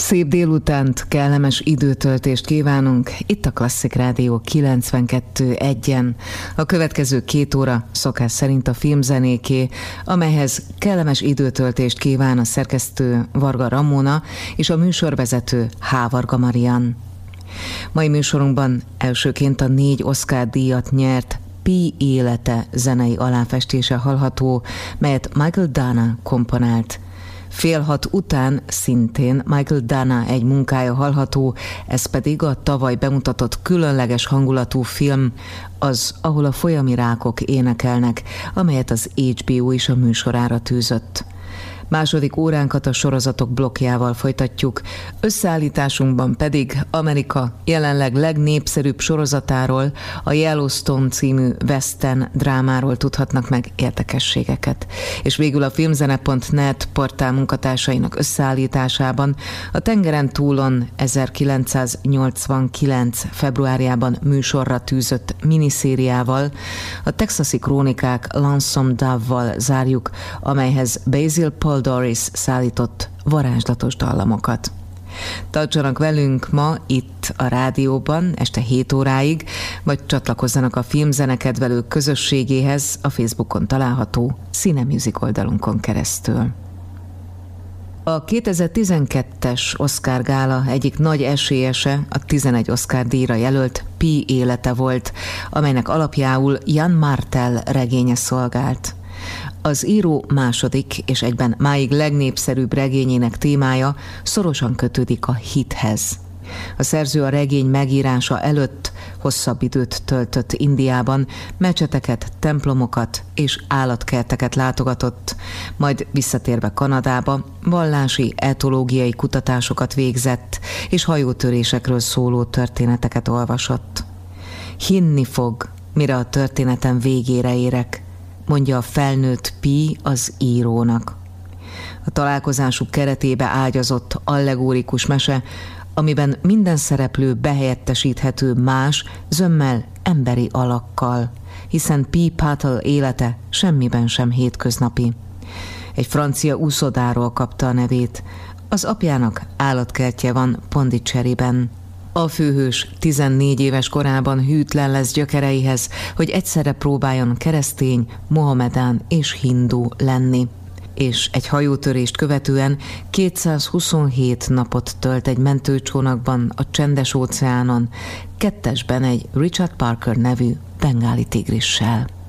Szép délutánt, kellemes időtöltést kívánunk. Itt a Klasszik Rádió 92.1-en. A következő 2 óra szokás szerint a filmzenéké, amelyhez kellemes időtöltést kíván a szerkesztő Varga Ramona és a műsorvezető H. Varga Marian. Mai műsorunkban elsőként a 4 Oscar-díjat nyert Pi élete zenei aláfestése hallható, melyet Michael Dana komponált. 5:30 után szintén Michael Dana egy munkája hallható, ez pedig a tavaly bemutatott különleges hangulatú film, az, ahol a folyami rákok énekelnek, amelyet az HBO is a műsorára tűzött. Második óránkat a sorozatok blokkjával folytatjuk, összeállításunkban pedig Amerika jelenleg legnépszerűbb sorozatáról, a Yellowstone című western drámáról tudhatnak meg érdekességeket. És végül a filmzene.net portál munkatársainak összeállításában a Tengeren túlon 1989. februárjában műsorra tűzött miniszériával, a Texasi Krónikák Lonesome Dove-val zárjuk, amelyhez Basil Paul Doris szállított varázslatos dallamokat. Tartsanak velünk ma itt a rádióban este 7 óráig, vagy csatlakozzanak a filmzenekedvelők közösségéhez a Facebookon található Cine Music oldalunkon keresztül. A 2012-es Oscar gála egyik nagy esélyese a 11 Oscar díjra jelölt Pi élete volt, amelynek alapjául Jan Martel regénye szolgált. Az író második és egyben máig legnépszerűbb regényének témája szorosan kötődik a hithez. A szerző a regény megírása előtt hosszabb időt töltött Indiában, mecseteket, templomokat és állatkerteket látogatott, majd visszatérve Kanadába vallási, etológiai kutatásokat végzett, és hajótörésekről szóló történeteket olvasott. Hinni fog, mire a történetem végére érek, mondja a felnőtt Pi az írónak. A találkozásuk keretébe ágyazott allegórikus mese, amiben minden szereplő behelyettesíthető más, zömmel emberi alakkal, hiszen Pi Patel élete semmiben sem hétköznapi. Egy francia úszodáról kapta a nevét, az apjának állatkertje van Pondicherryben. A főhős 14 éves korában hűtlen lesz gyökereihez, hogy egyszerre próbáljon keresztény, mohamedán és hindu lenni. És egy hajótörést követően 227 napot tölt egy mentőcsónakban a Csendes-óceánon, kettesben egy Richard Parker nevű bengáli tigrissel.